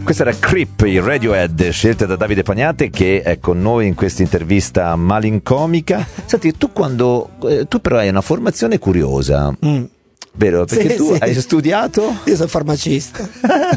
Questa era Creep, il Radiohead, scelta da Davide Pagnate, che è con noi in questa intervista malincomica. Senti, tu però hai una formazione curiosa, vero? Perché tu hai studiato? Io sono farmacista.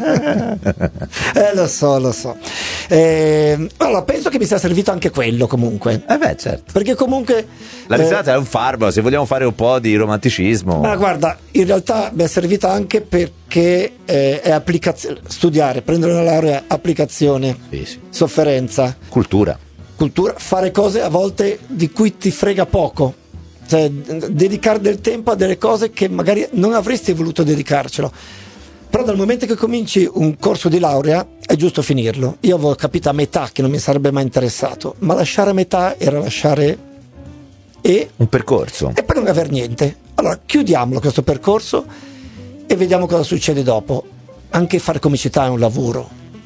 Lo so. Allora, penso che mi sia servito anche quello comunque. Certo. Perché comunque la risata è un farmaco, se vogliamo fare un po' di romanticismo. Ma guarda, in realtà mi è servita anche perché è applicazione, studiare, prendere una laurea, applicazione, sì. Sofferenza, cultura, fare cose a volte di cui ti frega poco. Cioè, dedicare del tempo a delle cose che magari non avresti voluto dedicarcelo, però dal momento che cominci un corso di laurea è giusto finirlo. Io avevo capito a metà che non mi sarebbe mai interessato, ma lasciare a metà era lasciare un percorso e poi non aver niente. Allora chiudiamolo questo percorso e vediamo cosa succede dopo. Anche fare comicità è un lavoro,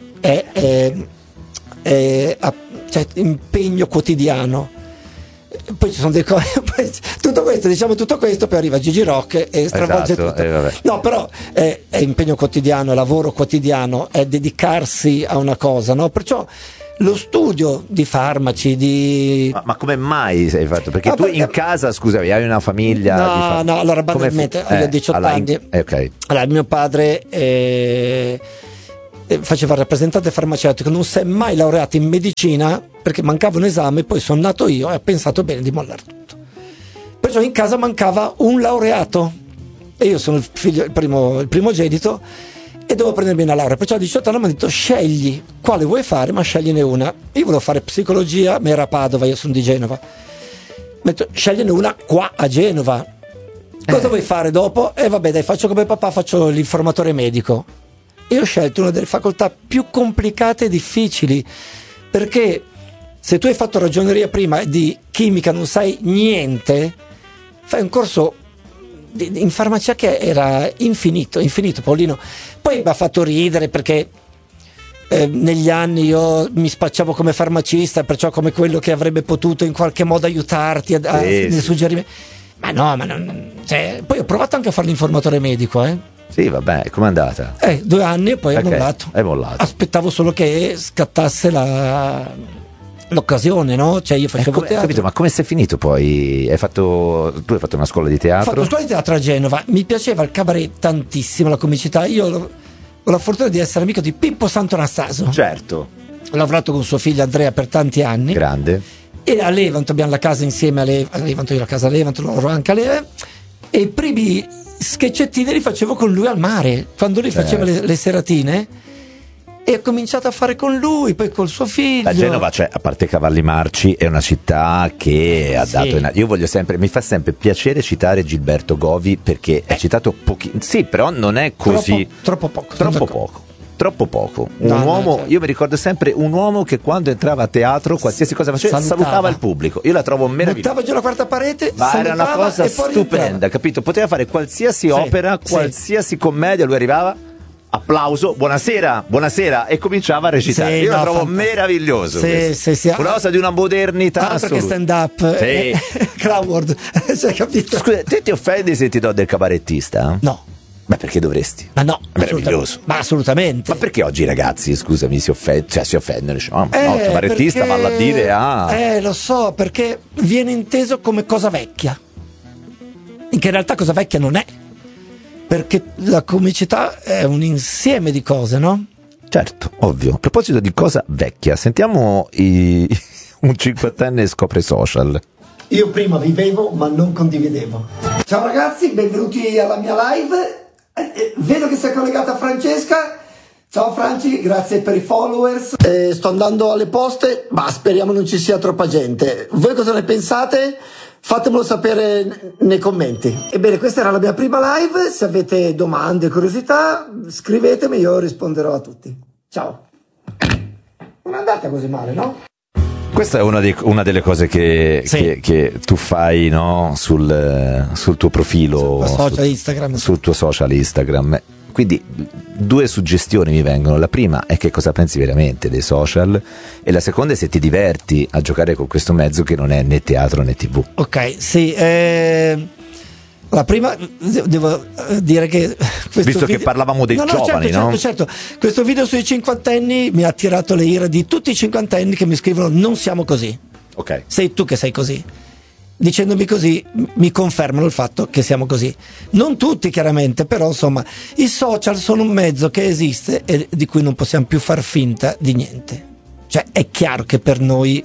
cioè, impegno quotidiano. Poi ci sono delle cose, tutto questo, poi arriva Gigi Rock e stravolge tutto. No, però è impegno quotidiano, è lavoro quotidiano, è dedicarsi a una cosa, no? Perciò lo studio di farmaci, ma come mai sei fatto? Perché tu in casa, scusami, hai una famiglia? No, allora banalmente io ho 18 anni. Okay. Allora, mio padre faceva il rappresentante farmaceutico, non si è mai laureato in medicina perché mancava un esame, poi sono nato io e ho pensato bene di mollare tutto. Perciò in casa mancava un laureato e io sono il primogenito e devo prendermi una laurea. Perciò a 18 anni mi hanno detto: scegli quale vuoi fare, ma scegliene una. Io volevo fare psicologia, ma era a Padova, io sono di Genova. Mi hanno detto: scegliene una qua a Genova. Cosa vuoi fare dopo? Vabbè, dai, faccio come papà, faccio l'informatore medico. Io ho scelto una delle facoltà più complicate e difficili, perché se tu hai fatto ragioneria prima e di chimica non sai niente, fai un corso in farmacia che era infinito, Paolino. Poi mi ha fatto ridere perché negli anni io mi spacciavo come farmacista, perciò come quello che avrebbe potuto in qualche modo aiutarti nel suggerimento. Ma no, cioè, poi ho provato anche a fare l'informatore medico, Sì, vabbè, com'è andata? 2 anni e poi Hai mollato. Aspettavo solo che scattasse l'occasione, no? Cioè io facevo teatro. Capito, ma come sei finito poi? Tu hai fatto una scuola di teatro? Ho fatto scuola di teatro a Genova, mi piaceva il cabaret tantissimo, la comicità. Io ho la fortuna di essere amico di Pippo Sant'Anastaso. Certo. Ho lavorato con suo figlio Andrea per tanti anni. Grande. E a Levanto abbiamo la casa insieme a Levanto, io la casa a Levanto, loro anche a Levanto. E i primi sketchettini li facevo con lui al mare, quando lui faceva le seratine, e ho cominciato a fare con lui, poi col suo figlio. La Genova, cioè, a parte Cavalli Marci, è una città che ha dato io mi fa sempre piacere citare Gilberto Govi, perché è citato pochissimo. Sì, però non è così troppo poco. Un uomo, certo. Io mi ricordo sempre un uomo che quando entrava a teatro, qualsiasi cosa faceva, salutava il pubblico. Io la trovo meravigliosa. Buttava giù la quarta parete, ma era una cosa stupenda, capito? Poteva fare qualsiasi opera, qualsiasi commedia, lui arrivava, applauso, buonasera, e cominciava a recitare. Io la trovo meraviglioso. Una cosa di una modernità assoluta. Perché stand up, Crawford, cioè, capito? Scusa, te ti offendi se ti do del cabarettista? No. Ma perché dovresti? Ma no, meraviglioso. Ma assolutamente. Ma perché oggi i ragazzi, scusami, si offendono? No, cabarettista va a dire lo so, perché viene inteso come cosa vecchia. Che in realtà cosa vecchia non è. Perché la comicità è un insieme di cose, no? Certo, ovvio. A proposito di cosa vecchia, sentiamo un cinquantenne scopre social. Io prima vivevo ma non condividevo. Ciao ragazzi, benvenuti alla mia live. Vedo che sei collegata Francesca. Ciao Franci, grazie per i followers. Sto andando alle poste, ma speriamo non ci sia troppa gente. Voi cosa ne pensate? Fatemelo sapere nei commenti. Ebbene, questa era la mia prima live. Se avete domande, curiosità, scrivetemi, io risponderò a tutti. Ciao. Non è andata così male, no? Questa è una delle cose che tu fai, no? sul tuo profilo, sul tuo social Instagram. Quindi 2 suggestioni mi vengono. La prima è che cosa pensi veramente dei social, e la seconda è se ti diverti a giocare con questo mezzo che non è né teatro né TV. Ok, sì. La prima, devo dire che visto che parlavamo dei giovani, certo. Questo video sui cinquantenni mi ha attirato le ire di tutti i cinquantenni che mi scrivono: non siamo così, ok, sei tu che sei così. Dicendomi così mi confermano il fatto che siamo così. Non tutti chiaramente, però insomma i social sono un mezzo che esiste e di cui non possiamo più far finta di niente. Cioè è chiaro che per noi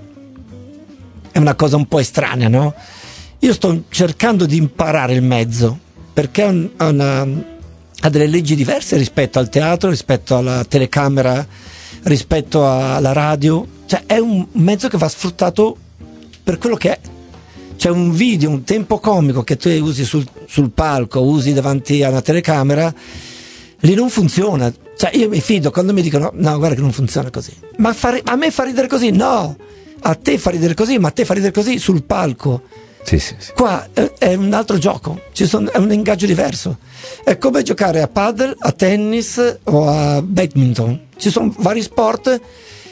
è una cosa un po' estranea, no? Io sto cercando di imparare il mezzo, perché ha delle leggi diverse rispetto al teatro, rispetto alla telecamera, rispetto alla radio. Cioè è un mezzo che va sfruttato per quello che è. C'è un video, un tempo comico che tu usi sul palco, usi davanti a una telecamera, lì non funziona. Cioè io mi fido quando mi dicono: no, guarda che non funziona così. Ma a me fa ridere così? No! A te fa ridere così, ma a te fa ridere così sul palco. Sì. Qua è un altro gioco, è un ingaggio diverso. È come giocare a paddle, a tennis o a badminton. Ci sono vari sport.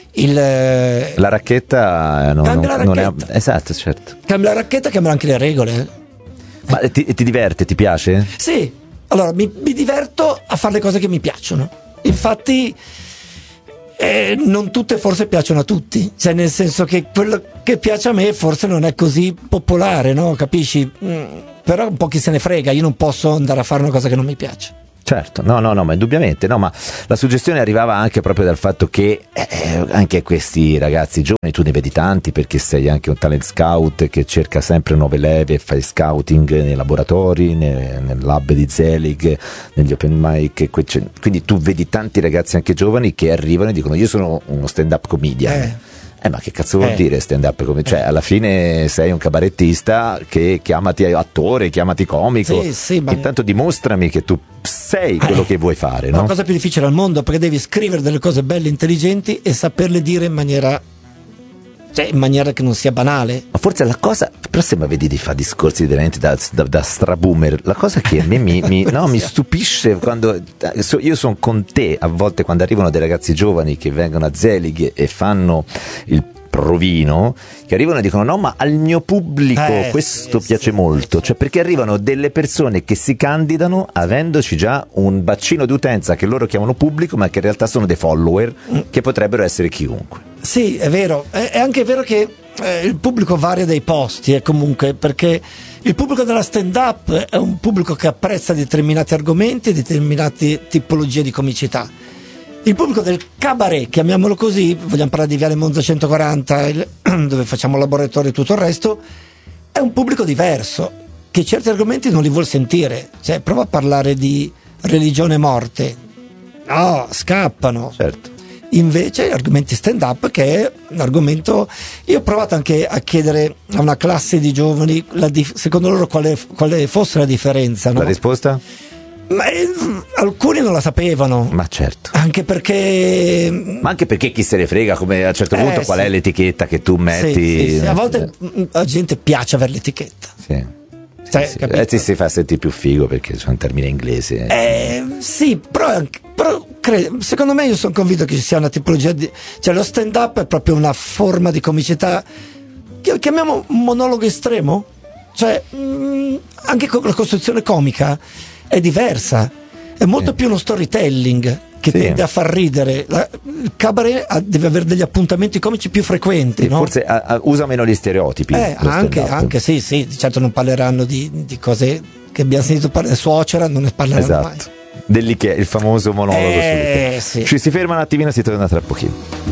La racchetta non è. Esatto, certo. Cambia la racchetta, cambia anche le regole. Ma ti diverte, ti piace? Sì, allora mi diverto a fare le cose che mi piacciono. Infatti non tutte forse piacciono a tutti, cioè nel senso che quello che piace a me forse non è così popolare, no? Capisci? Però un po' chi se ne frega, io non posso andare a fare una cosa che non mi piace. Certo, no, ma indubbiamente no, ma la suggestione arrivava anche proprio dal fatto che anche questi ragazzi giovani, tu ne vedi tanti perché sei anche un talent scout che cerca sempre nuove leve e fai scouting nei laboratori, nel lab di Zelig, negli open mic, quindi tu vedi tanti ragazzi anche giovani che arrivano e dicono: io sono uno stand-up comedian. Ma che cazzo vuol dire stand-up comedy? Cioè alla fine sei un cabarettista che chiamati attore, chiamati comico. Sì, ma intanto dimostrami che tu sei quello che vuoi fare, no? La cosa più difficile al mondo, perché devi scrivere delle cose belle, intelligenti e saperle dire in maniera che non sia banale. Ma forse la cosa, però se mi vedi di fare discorsi veramente da straboomer, la cosa che a me mi stupisce quando io sono con te a volte quando arrivano dei ragazzi giovani che vengono a Zelig e fanno il provino, che arrivano e dicono: no, ma al mio pubblico questo piace molto, cioè perché arrivano delle persone che si candidano avendoci già un bacino di utenza che loro chiamano pubblico, ma che in realtà sono dei follower che potrebbero essere chiunque. Sì, è vero, è anche vero che il pubblico varia dai posti, comunque, perché il pubblico della stand-up è un pubblico che apprezza determinati argomenti, determinate tipologie di comicità. Il pubblico del cabaret, chiamiamolo così, vogliamo parlare di Viale Monza 140, dove facciamo laboratorio e tutto il resto, è un pubblico diverso, che certi argomenti non li vuol sentire. Cioè, prova a parlare di religione e morte. No, scappano. Certo. Invece argomenti stand-up, che è un argomento, io ho provato anche a chiedere a una classe di giovani secondo loro quale fosse la differenza, no? La risposta? Ma alcuni non la sapevano. Ma certo. Anche perché chi se ne frega, come a un certo punto qual è l'etichetta che tu metti. Sì. A volte la gente piace avere l'etichetta. Sì. Ti si fa sentire più figo perché c'è un termine inglese. Sì, però secondo me, io sono convinto che ci sia una tipologia cioè lo stand up è proprio una forma di comicità che chiamiamo monologo estremo, cioè anche con la costruzione comica è diversa, è molto più uno storytelling che tende a far ridere. Il cabaret deve avere degli appuntamenti comici più frequenti, no? Forse usa meno gli stereotipi. Anche sì, certo non parleranno di cose che abbiamo sentito parlare, suocera non ne parleranno mai. Dell'Ikea, il famoso monologo sull'Ikea. Sì. Ci si ferma un attimino, si torna tra pochino.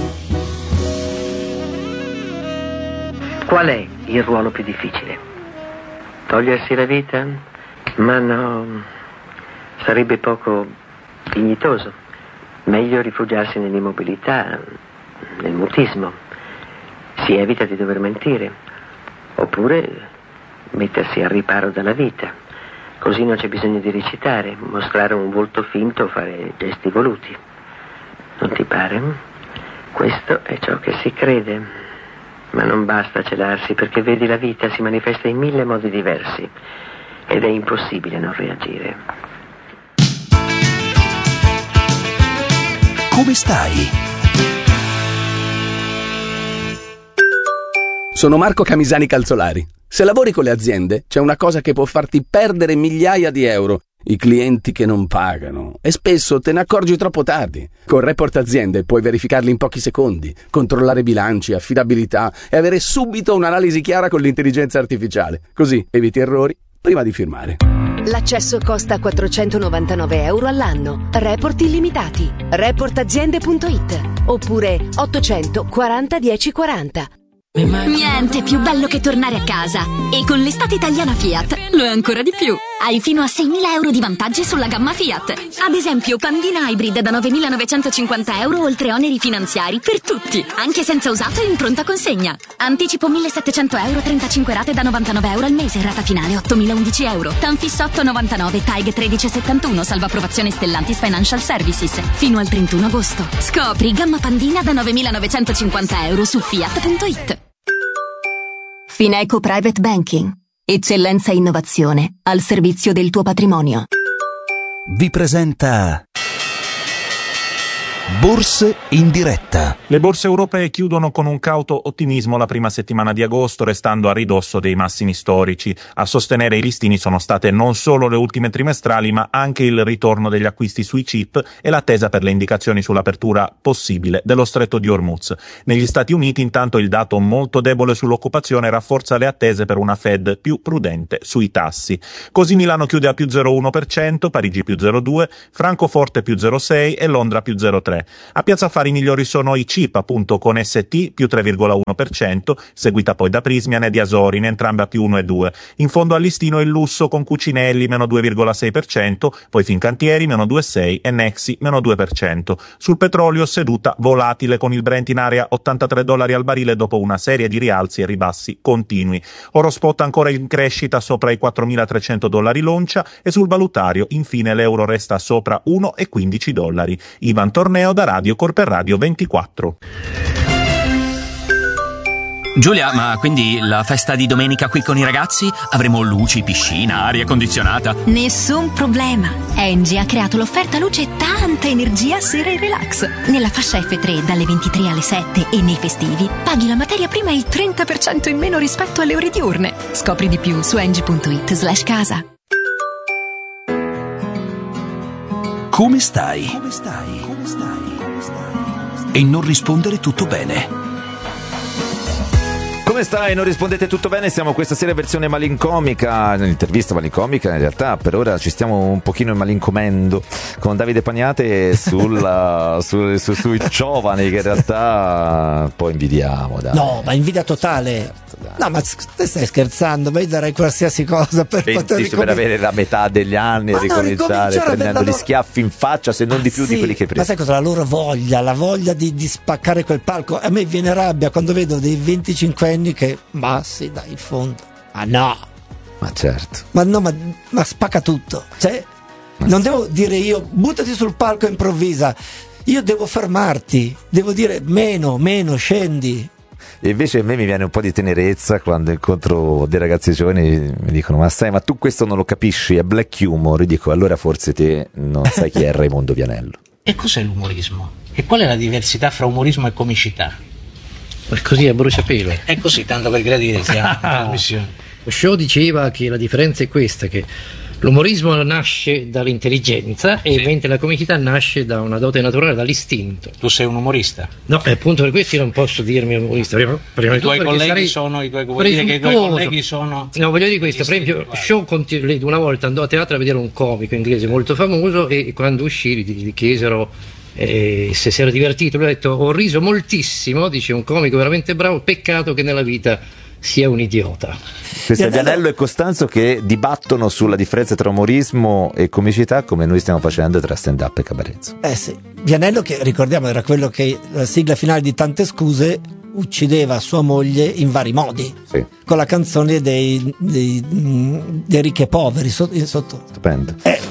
Qual è il ruolo più difficile? Togliersi la vita? Ma no, sarebbe poco dignitoso. Meglio rifugiarsi nell'immobilità, nel mutismo. Si evita di dover mentire. Oppure mettersi al riparo dalla vita. Così non c'è bisogno di recitare, mostrare un volto finto o fare gesti voluti. Non ti pare? Questo è ciò che si crede. Ma non basta celarsi, perché vedi, la vita si manifesta in 1000 modi diversi ed è impossibile non reagire. Come stai? Sono Marco Camisani Calzolari. Se lavori con le aziende, c'è una cosa che può farti perdere migliaia di euro: i clienti che non pagano, e spesso te ne accorgi troppo tardi. Con Report Aziende puoi verificarli in pochi secondi, controllare bilanci, affidabilità e avere subito un'analisi chiara con l'intelligenza artificiale. Così eviti errori prima di firmare. L'accesso costa 499 euro all'anno. Report illimitati. Reportaziende.it oppure 840 1040. Niente più bello che tornare a casa. E con l'estate italiana Fiat lo è ancora di più. Hai fino a 6.000 euro di vantaggi sulla gamma Fiat. Ad esempio Pandina Hybrid da 9.950 euro oltre oneri finanziari per tutti, anche senza usato e in pronta consegna. Anticipo 1.700 euro, 35 rate da 99 euro al mese, rata finale 8.011 euro. Tanfis 8,99, TAG 13,71, salvo approvazione Stellantis Financial Services. Fino al 31 agosto. Scopri gamma Pandina da 9.950 euro su Fiat.it. Fineco Private Banking. Eccellenza e innovazione al servizio del tuo patrimonio. Vi presenta Borse in diretta. Le borse europee chiudono con un cauto ottimismo la prima settimana di agosto, restando a ridosso dei massimi storici. A sostenere i listini sono state non solo le ultime trimestrali, ma anche il ritorno degli acquisti sui chip e l'attesa per le indicazioni sull'apertura possibile dello stretto di Hormuz. Negli Stati Uniti, intanto, il dato molto debole sull'occupazione rafforza le attese per una Fed più prudente sui tassi. Così Milano chiude a più 0,1%, Parigi più 0,2%, Francoforte più 0,6% e Londra più 0,3%. A Piazza Affari migliori sono i CIP, appunto, con ST più 3,1%, seguita poi da Prismian e di Asorin, entrambe a più 1,2%. In fondo al listino il lusso con Cucinelli meno 2,6%, poi Fincantieri meno 2,6% e Nexi meno 2%. Sul petrolio seduta volatile con il Brent in area $83 al barile dopo una serie di rialzi e ribassi continui. Oro spot ancora in crescita sopra i $4.300 l'oncia e sul valutario infine l'euro resta sopra $1,15. Ivan Torneo da Radio Corper Radio 24. Giulia, ma quindi la festa di domenica qui con i ragazzi? Avremo luci, piscina, aria condizionata? Nessun problema. Engie ha creato l'offerta luce e tanta energia sera e relax. Nella fascia F3 dalle 23 alle 7 e nei festivi paghi la materia prima il 30% in meno rispetto alle ore diurne. Scopri di più su engie.it/casa. Come stai? E non rispondere tutto bene. Come stai? Non rispondete tutto bene? Siamo questa sera in versione malincomica, l'intervista malincomica. In realtà per ora ci stiamo un pochino malincomendo con Davide Pagnate sui giovani che in realtà un po' invidiamo. Dai. No, ma invidia totale. No, ma te stai scherzando? Ma io darei qualsiasi cosa per poter per avere la metà degli anni e ricominciare prendendo gli schiaffi in faccia, se non di più di quelli che prima. Ma sai cosa? La loro voglia, la voglia di spaccare quel palco. A me viene rabbia quando vedo dei 25enni che, ma sì, dai, in fondo. Ma no. Ma certo. Ma no, ma spacca tutto. Cioè, non devo dire io, buttati sul palco e improvvisa. Io devo fermarti, devo dire meno, scendi. E invece a me mi viene un po' di tenerezza quando incontro dei ragazzi giovani, mi dicono ma tu questo non lo capisci, è black humor. Io dico allora forse te non sai chi è Raimondo Vianello. E cos'è l'umorismo? E qual è la diversità fra umorismo e comicità? Così a bruciapelo. È così, tanto per gradire siamo trasmissione. Lo show diceva che la differenza è questa, che l'umorismo nasce dall'intelligenza e mentre la comicità nasce da una dote naturale, dall'istinto. Tu sei un umorista? No, appunto per questo io non posso dirmi umorista. Prima I tuoi colleghi sono vuol dire che i tuoi colleghi sono. No, voglio dire questo, per esempio, lei una volta andò a teatro a vedere un comico inglese molto famoso e quando uscì gli chiesero se si era divertito. Lui ha detto ho riso moltissimo, dice un comico veramente bravo, peccato che nella vita sia un idiota. Questo è Vianello e Costanzo che dibattono sulla differenza tra umorismo e comicità, come noi stiamo facendo tra stand up e cabaret. Sì, Vianello, che ricordiamo era quello che la sigla finale di Tante Scuse uccideva sua moglie in vari modi, sì, con la canzone dei ricchi e poveri sotto. Stupendo.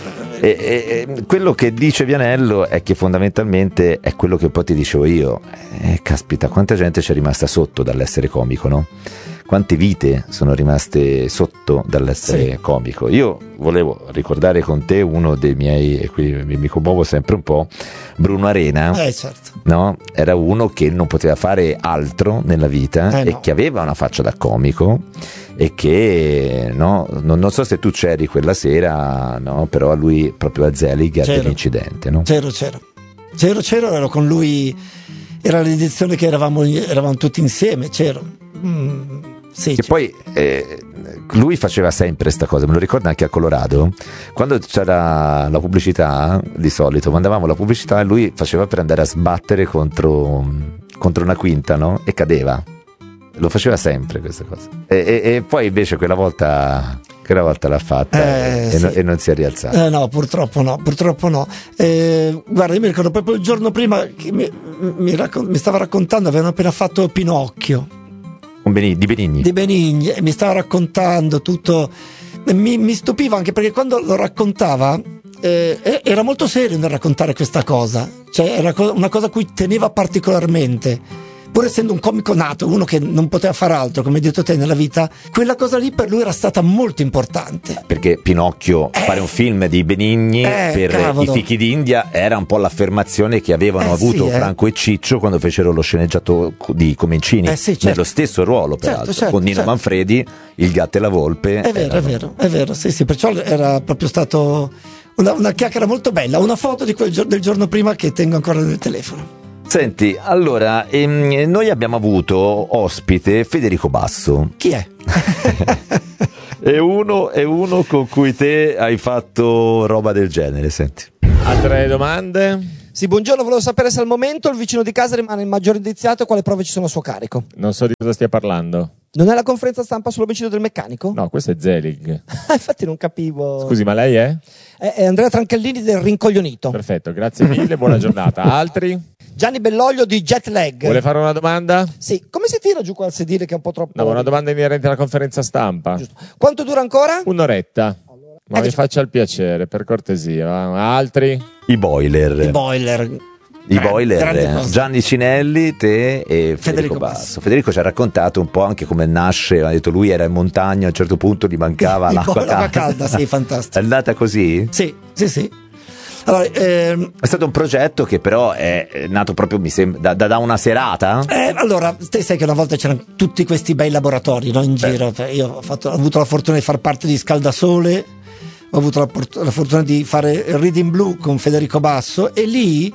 Quello che dice Vianello è che fondamentalmente è quello che un po' ti dicevo io, caspita, quanta gente c'è rimasta sotto dall'essere comico, no? quante vite sono rimaste sotto dall'essere comico. Io volevo ricordare con te uno dei miei, e qui mi commuovo sempre un po', Bruno Arena. Certo. No? Era uno che non poteva fare altro nella vita e che aveva una faccia da comico e che non so se tu c'eri quella sera, no? Però a lui proprio a Zelig ha dell'incidente, no? C'ero, ero con lui, era l'edizione che eravamo tutti insieme, c'ero. Che poi lui faceva sempre sta cosa, me lo ricordo anche a Colorado, quando c'era la pubblicità, di solito mandavamo la pubblicità e lui faceva per andare a sbattere contro una quinta, no? E cadeva, lo faceva sempre questa cosa, e poi invece quella volta l'ha fatta e non si è rialzato. No, purtroppo no. Guarda, io mi ricordo proprio il giorno prima che mi stava raccontando, avevano appena fatto Pinocchio di Benigni, e mi stava raccontando tutto. Mi stupiva anche perché quando lo raccontava era molto serio nel raccontare questa cosa, cioè era una cosa a cui teneva particolarmente. Pur essendo un comico nato, uno che non poteva fare altro, come hai detto te, nella vita, quella cosa lì per lui era stata molto importante. Perché Pinocchio, fare un film di Benigni per i fichi d'India era un po' l'affermazione che avevano avuto Franco e Ciccio quando fecero lo sceneggiato di Comencini, nello stesso ruolo peraltro, con Nino Manfredi, Il gatto e la volpe. È vero, sì, perciò era proprio stato una chiacchiera molto bella, una foto del giorno prima che tengo ancora nel telefono. Senti, allora, noi abbiamo avuto ospite Federico Basso. Chi è? È uno con cui te hai fatto roba del genere, senti. Altre domande? Sì, buongiorno, volevo sapere se al momento il vicino di casa rimane il maggiore indiziato e quale prove ci sono a suo carico. Non so di cosa stia parlando. Non è la conferenza stampa sull'omicidio del meccanico? No, questo è Zelig. Infatti non capivo. Scusi, ma lei è? È Andrea Tranchellini del Rincoglionito. Perfetto, grazie mille, buona giornata. Altri? Gianni Belloglio di Jet Lag. Vuole fare una domanda? Sì, come si tira giù quel sedile che è un po' troppo... No, una domanda inerente alla conferenza stampa. Giusto. Quanto dura ancora? Un'oretta. Ma mi faccia il piacere, per cortesia. Altri? I boiler, Gianni Cinelli, te e Federico Basso. Federico ci ha raccontato un po' anche come nasce, ha detto lui era in montagna, a un certo punto gli mancava l'acqua calda. Sì, fantastico. È andata così? Sì. Allora, è stato un progetto che però è nato proprio, mi sembra, da una serata? Allora, te sai che una volta c'erano tutti questi bei laboratori, no, in giro. Io ho avuto la fortuna di far parte di Scaldasole, ho avuto la fortuna di fare il Reading Blue con Federico Basso, e lì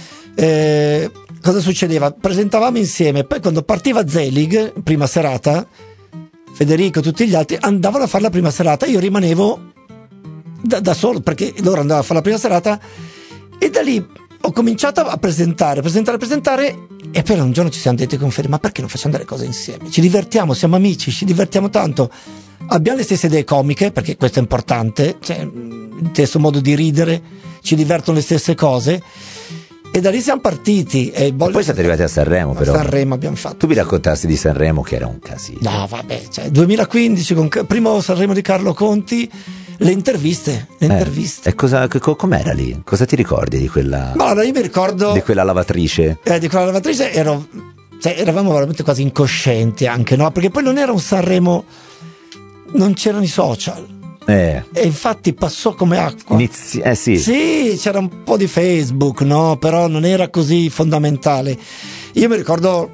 cosa succedeva? Presentavamo insieme, poi quando partiva Zelig, prima serata, Federico e tutti gli altri andavano a fare la prima serata, io rimanevo da solo, perché loro andavano a fare la prima serata, e da lì ho cominciato a presentare, e poi un giorno ci siamo detti con Fede, ma perché non facciamo delle cose insieme? Ci divertiamo, siamo amici, ci divertiamo tanto, abbiamo le stesse idee comiche, perché questo è importante, cioè il stesso modo di ridere, ci divertono le stesse cose, e da lì siamo partiti. E poi siete arrivati a Sanremo, però. Sanremo abbiamo fatto. Tu mi raccontassi di Sanremo che era un casino. No, vabbè, 2015, primo Sanremo di Carlo Conti, le interviste. E com'era lì? Cosa ti ricordi di quella? Ma allora io mi ricordo di quella lavatrice. Di quella lavatrice eravamo veramente quasi incoscienti anche, no? Perché poi non era un Sanremo, non c'erano i social. E infatti passò come acqua. Sì, c'era un po' di Facebook, no? Però non era così fondamentale. Io mi ricordo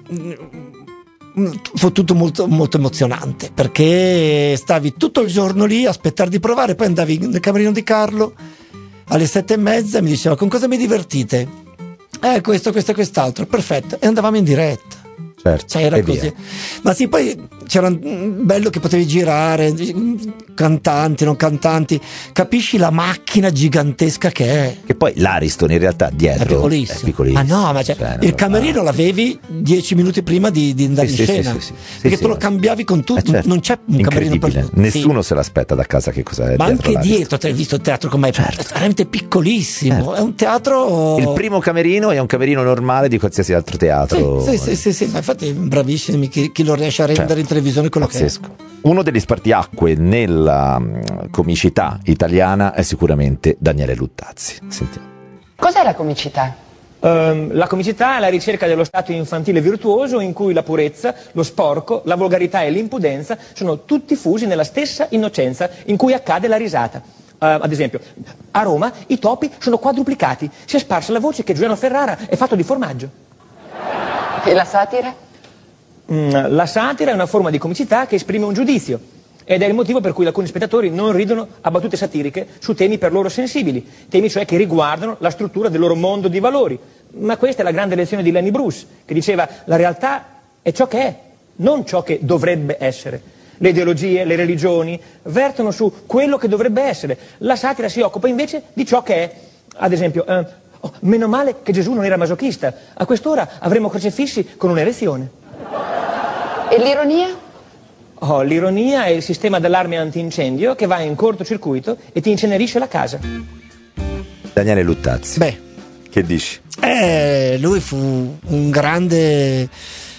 fu tutto molto, molto emozionante, perché stavi tutto il giorno lì a aspettare di provare, poi andavi nel camerino di Carlo alle 7:30 e mi diceva: con cosa mi divertite? Questo e quest'altro, perfetto, e andavamo in diretta. Certo, era così. Via. Ma sì, poi c'era bello che potevi girare, cantanti, non cantanti, capisci la macchina gigantesca che è. Che poi l'Ariston in realtà dietro è piccolissimo. Ma no, ma il camerino l'avevi 10 minuti prima di andare in scena. Perché tu lo cambiavi con tutto, non c'è un camerino per... Nessuno se l'aspetta da casa che cosa è. Ma dietro anche dietro, te hai visto il teatro com'è? È veramente piccolissimo, è un teatro... Il primo camerino è un camerino normale di qualsiasi altro teatro. Sì, ma infatti bravissimi chi lo riesce a rendere in televisione quello pazzesco. Che è. Uno degli spartiacque nella comicità italiana è sicuramente Daniele Luttazzi. Sentiamo. Cos'è la comicità? La comicità è la ricerca dello stato infantile virtuoso in cui la purezza, lo sporco, la volgarità e l'impudenza sono tutti fusi nella stessa innocenza in cui accade la risata. Ad esempio, a Roma i topi sono quadruplicati. Si è sparsa la voce che Giuliano Ferrara è fatto di formaggio. E la satira? La satira è una forma di comicità che esprime un giudizio. Ed è il motivo per cui alcuni spettatori non ridono a battute satiriche su temi per loro sensibili, temi cioè che riguardano la struttura del loro mondo di valori. Ma questa è la grande lezione di Lenny Bruce, che diceva: la realtà è ciò che è, non ciò che dovrebbe essere. Le ideologie, le religioni vertono su quello che dovrebbe essere. La satira si occupa invece di ciò che è. Ad esempio, meno male che Gesù non era masochista, a quest'ora avremmo crocefissi con un'erezione. E l'ironia? L'ironia è il sistema d'allarme antincendio che va in cortocircuito e ti incenerisce la casa. Daniele Luttazzi. Beh, che dici? Lui fu un grande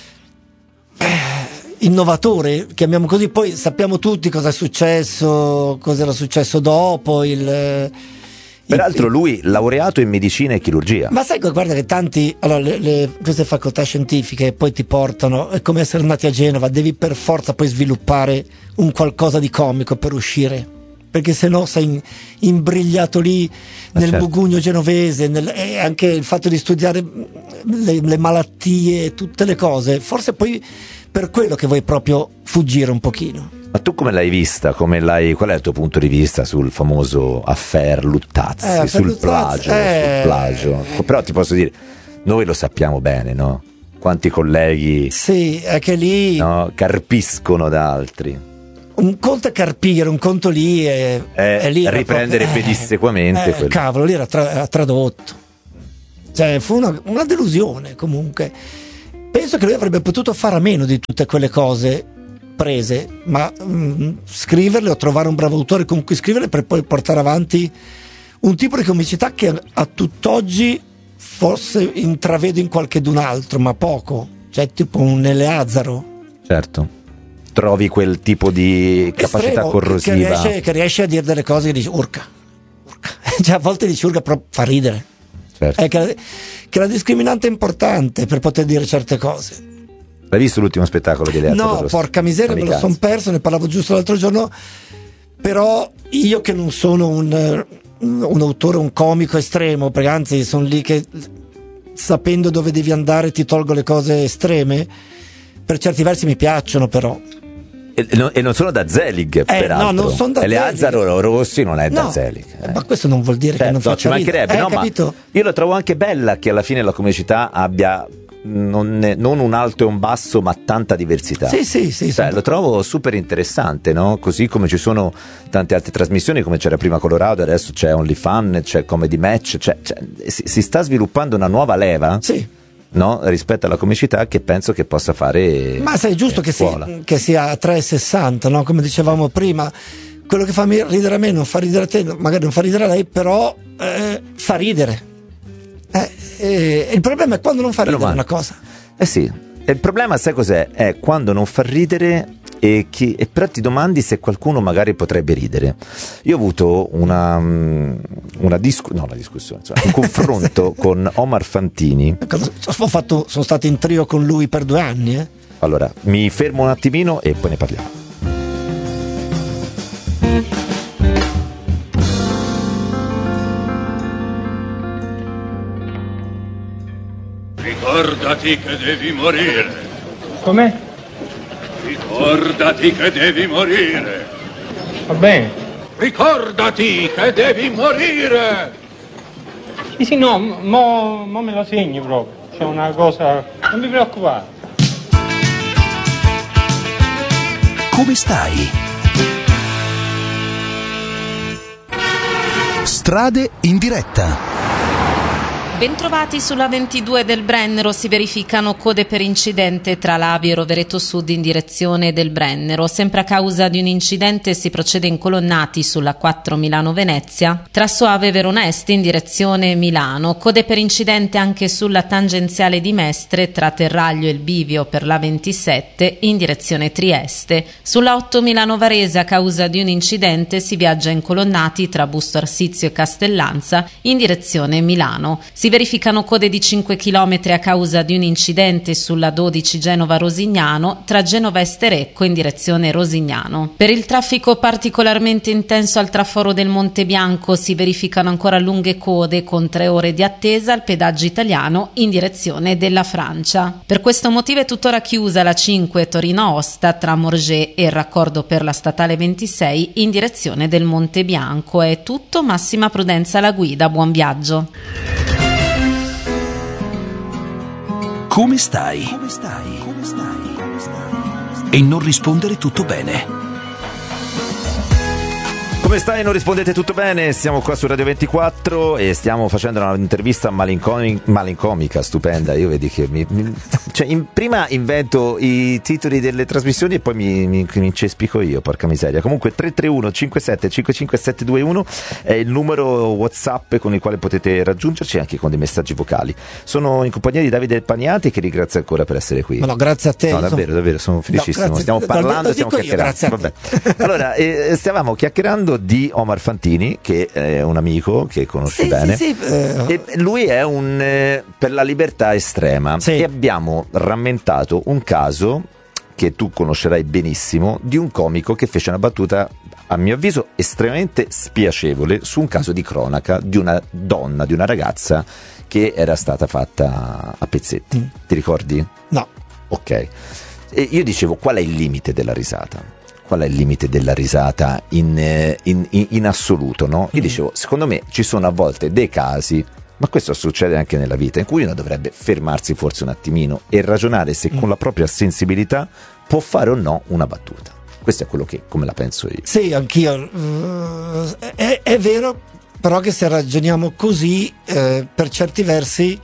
innovatore, chiamiamo così. Poi sappiamo tutti cosa è successo, cosa era successo dopo. Peraltro lui laureato in medicina e chirurgia. Ma sai, guarda che tanti, allora, queste facoltà scientifiche poi ti portano, è come essere nati a Genova, devi per forza poi sviluppare un qualcosa di comico per uscire, perché se no sei imbrigliato lì nel bugugno genovese, e anche il fatto di studiare le malattie, tutte le cose, forse poi per quello che vuoi proprio fuggire un pochino. Ma tu come l'hai vista? Qual è il tuo punto di vista sul famoso affair Luttazzi, sul plagio? Però ti posso dire, noi lo sappiamo bene, no? Quanti colleghi anche lì carpiscono da altri. Un conto è carpire, un conto lì è lì riprendere pedissequamente cavolo, lì era tradotto, cioè fu una delusione. Comunque penso che lui avrebbe potuto fare a meno di tutte quelle cose prese, ma scriverle o trovare un bravo autore con cui scriverle per poi portare avanti un tipo di comicità che a tutt'oggi forse intravedo in qualchedun altro, ma poco, cioè tipo un Eleazaro. Certo, trovi quel tipo di capacità corrosiva che riesce a dire delle cose che dici urca. Cioè a volte dici urca, però fa ridere. Certo. Che la discriminante è importante per poter dire certe cose. L'hai visto l'ultimo spettacolo di Eleazaro? No, porca miseria, me lo son perso, ne parlavo giusto l'altro giorno. Però io che non sono un autore, un comico estremo, perché anzi sono lì che, sapendo dove devi andare, ti tolgo le cose estreme, per certi versi mi piacciono, però. E non sono da Zelig, peraltro. No, non sono da Eleazaro Rossi non è da Zelig. Ma questo non vuol dire che non faccia ci mancherebbe, no, capito? Ma io lo trovo anche bella che alla fine la comicità abbia non un alto e un basso, ma tanta diversità. Sì. Lo trovo super interessante, no? Così come ci sono tante altre trasmissioni, come c'era prima Colorado, adesso c'è OnlyFans, c'è Comedy Match, si sta sviluppando una nuova leva. No? Rispetto alla comicità, che penso che possa fare. Ma sai, è giusto che sia a 3,60, no? Come dicevamo prima, quello che fa ridere a me non fa ridere a te, magari non fa ridere a lei, però fa ridere. Il problema è quando non fa ridere una cosa. Sì, il problema sai cos'è? È quando non fa ridere e però ti domandi se qualcuno magari potrebbe ridere. Io ho avuto un confronto con Omar Fantini. Sono stato in trio con lui per 2 anni. Allora, mi fermo un attimino e poi ne parliamo. Ricordati che devi morire. Com'è? Ricordati che devi morire. Va bene. Ricordati che devi morire. Sì, no, mo me lo segni proprio. C'è una cosa. Non mi preoccupare. Come stai? Strade in diretta. Bentrovati sulla 22 del Brennero. Si verificano code per incidente tra Lavi e Rovereto Sud in direzione del Brennero. Sempre a causa di un incidente si procede incolonnati sulla 4 Milano-Venezia tra Soave e Verona Est in direzione Milano. Code per incidente anche sulla tangenziale di Mestre tra Terraglio e il Bivio per la 27 in direzione Trieste. Sulla 8 Milano-Varese a causa di un incidente si viaggia incolonnati tra Busto Arsizio e Castellanza in direzione Milano. Si Si verificano code di 5 km a causa di un incidente sulla 12 Genova-Rosignano tra Genova e Sterecco in direzione Rosignano. Per il traffico particolarmente intenso al traforo del Monte Bianco si verificano ancora lunghe code con 3 ore di attesa al pedaggio italiano in direzione della Francia. Per questo motivo è tuttora chiusa la 5 Torino-Aosta tra Morges e il raccordo per la statale 26 in direzione del Monte Bianco. È tutto, massima prudenza alla guida, buon viaggio. Come stai? E non rispondere tutto bene. Come stai? Non rispondete tutto bene? Siamo qua su Radio 24 e stiamo facendo un'intervista malincomica, stupenda. Io vedi che prima invento i titoli delle trasmissioni e poi mi incespico io, porca miseria. Comunque 331 57 55721 è il numero WhatsApp con il quale potete raggiungerci anche con dei messaggi vocali. Sono in compagnia di Davide Paniati, che ringrazio ancora per essere qui. Ma no, grazie a te. No, davvero, sono felicissimo. Stiamo parlando e stiamo chiacchierando. Vabbè. Allora, stavamo chiacchierando di Omar Fantini, che è un amico che conosci bene. E lui è un per la libertà estrema, e abbiamo rammentato un caso che tu conoscerai benissimo di un comico che fece una battuta, a mio avviso, estremamente spiacevole su un caso di cronaca di una donna, di una ragazza che era stata fatta a pezzetti. Ti ricordi? No. Ok. E io dicevo, qual è il limite della risata? Qual è il limite della risata in assoluto, no? Io dicevo, secondo me ci sono a volte dei casi, ma questo succede anche nella vita, in cui uno dovrebbe fermarsi forse un attimino e ragionare se con la propria sensibilità può fare o no una battuta. Questo è quello che, come la penso io. Sì, anch'io. È vero, però, che se ragioniamo così, per certi versi,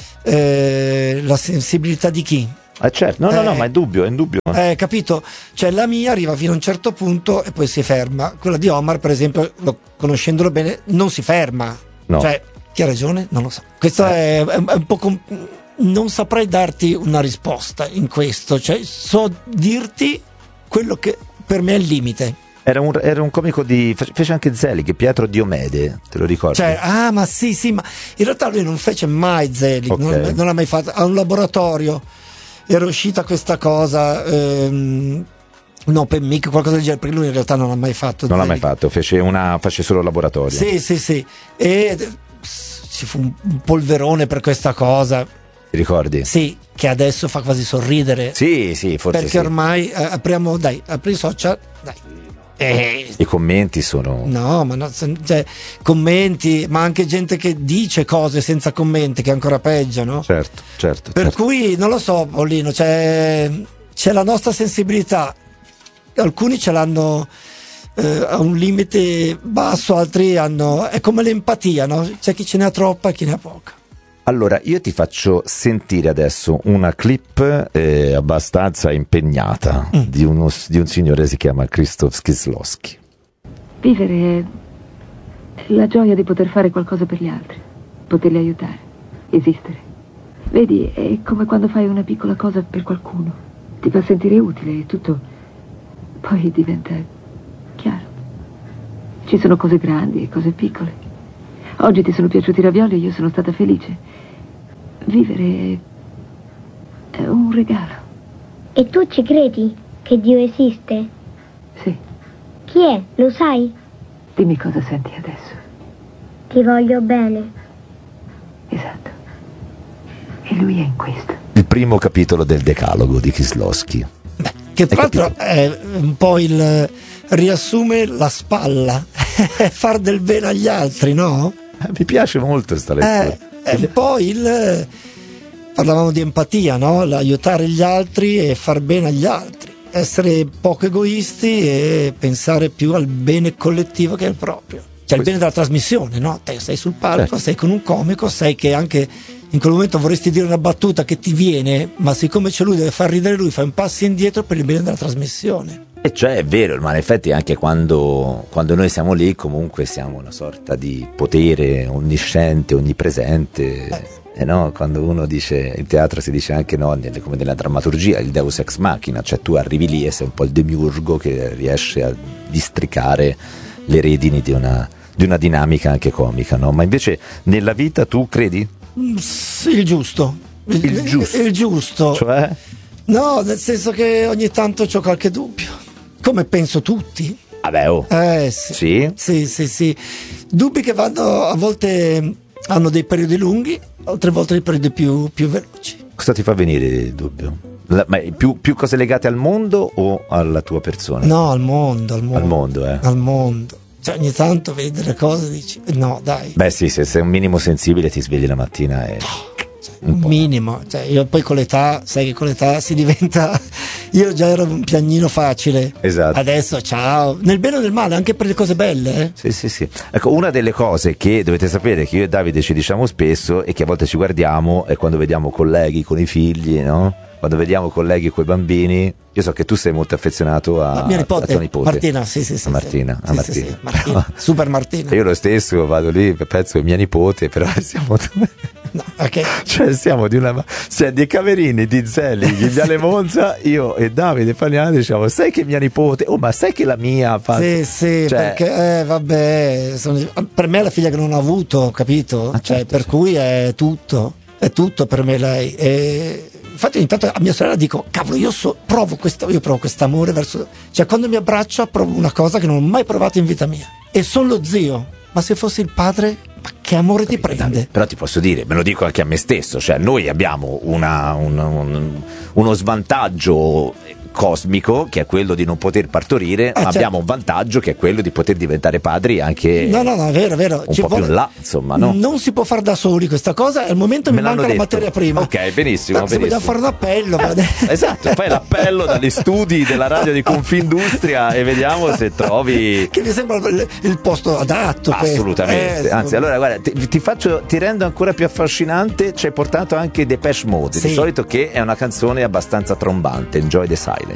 la sensibilità di chi? Certo, no, ma è indubbio. Capito? Cioè, la mia arriva fino a un certo punto e poi si ferma. Quella di Omar, per esempio, conoscendolo bene, non si ferma. No. Cioè, chi ha ragione? Non lo so. Questo è un po' non saprei darti una risposta in questo. Cioè, so dirti quello che per me è il limite. Era un comico fece anche Zelig, Pietro Diomede, te lo ricordi? Cioè, ma sì, ma in realtà lui non fece mai Zelig, okay. non l'ha mai fatto. A un laboratorio era uscita questa cosa, un open mic, qualcosa del genere, perché lui in realtà non l'ha mai fatto. Non l'ha mai fatto, fece solo laboratorio. Sì. E ci fu un polverone per questa cosa. Ti ricordi? Sì, che adesso fa quasi sorridere. Sì, forse perché ormai apri i social, i commenti sono... No, ma no, cioè, commenti, ma anche gente che dice cose senza commenti, che è ancora peggio, no? Certo. Per cui, non lo so, Paolino, c'è la nostra sensibilità. Alcuni ce l'hanno a un limite basso, altri è come l'empatia, no? C'è chi ce ne ha troppa e chi ne ha poca. Allora, io ti faccio sentire adesso una clip abbastanza impegnata di un signore che si chiama Krzysztof Kieslowski. Vivere è la gioia di poter fare qualcosa per gli altri, poterli aiutare, esistere. Vedi, è come quando fai una piccola cosa per qualcuno, ti fa sentire utile e tutto poi diventa chiaro. Ci sono cose grandi e cose piccole. Oggi ti sono piaciuti i ravioli e io sono stata felice. Vivere è un regalo. E tu ci credi che Dio esiste? Sì. Chi è? Lo sai? Dimmi cosa senti adesso. Ti voglio bene. Esatto. E lui è in questo. Il primo capitolo del Decalogo di Kieslowski. Che tra l'altro è un po' riassume la spalla. Far del bene agli altri, no? Mi piace molto questa lettura. È un po' parlavamo di empatia, no? L'aiutare gli altri e far bene agli altri, essere poco egoisti e pensare più al bene collettivo che al proprio, cioè il bene della trasmissione, no? Te sei sul palco, certo. Sei con un comico, sai che anche in quel momento vorresti dire una battuta che ti viene, ma siccome c'è lui, deve far ridere lui, fai un passo indietro per il bene della trasmissione. E cioè è vero, ma in effetti anche quando noi siamo lì comunque siamo una sorta di potere onnisciente, onnipresente, no? Quando uno dice, in teatro si dice anche, no, come nella drammaturgia, il deus ex machina, cioè tu arrivi lì e sei un po' il demiurgo che riesce a districare le redini di una dinamica anche comica, no? Ma invece nella vita tu credi? Il giusto. Il giusto. Cioè? No, nel senso che ogni tanto c'ho qualche dubbio. Come penso tutti. Vabbè, sì. Sì. Dubbi che vanno, a volte hanno dei periodi lunghi, altre volte dei periodi più veloci. Cosa ti fa venire il dubbio? Ma più cose legate al mondo o alla tua persona? No, al mondo. Al mondo, Al mondo. Cioè, ogni tanto vedi delle cose e dici, no, dai. Beh, sì, se sei un minimo sensibile ti svegli la mattina e... un minimo, cioè io poi con l'età, sai che con l'età si diventa, io già ero un piagnino facile, esatto, adesso ciao, nel bene o nel male, anche per le cose belle. Sì. Ecco, una delle cose che dovete sapere, che io e Davide ci diciamo spesso e che a volte ci guardiamo, è quando vediamo colleghi con i figli, no? Quando vediamo colleghi con i bambini. Io so che tu sei molto affezionato a mia nipote, tua nipote Martina, sì. Martina. Super Martina. Io lo stesso vado lì, penso che mia nipote, però siamo no, okay. Cioè siamo di Camerini, di Zelli, di Viale Monza, io e Davide Fagnani diciamo, sai che mia nipote, ma sai che la mia fa... Sì, cioè, perché vabbè, per me è la figlia che non ho avuto, capito? Per cui è tutto per me lei. Infatti ogni tanto a mia sorella dico, cavolo, io provo questo amore verso, cioè quando mi abbraccia provo una cosa che non ho mai provato in vita mia, e sono lo zio, ma se fossi il padre, ma che amore ti prende? Però ti posso dire, me lo dico anche a me stesso, cioè noi abbiamo uno svantaggio cosmico, che è quello di non poter partorire, ma abbiamo un vantaggio che è quello di poter diventare padri anche no, è vero. Un po' più in là, insomma, no? Non si può fare da soli questa cosa, al momento mi manca la materia prima. Ok, benissimo. Se vogliamo fare un appello, esatto, fai l'appello dagli studi della radio di Confindustria e vediamo se trovi, che mi sembra il posto adatto. Assolutamente. Anzi, allora guarda, ti rendo ancora più affascinante, ci hai portato anche Depeche Mode, di solito, che è una canzone abbastanza trombante, Enjoy the Silence.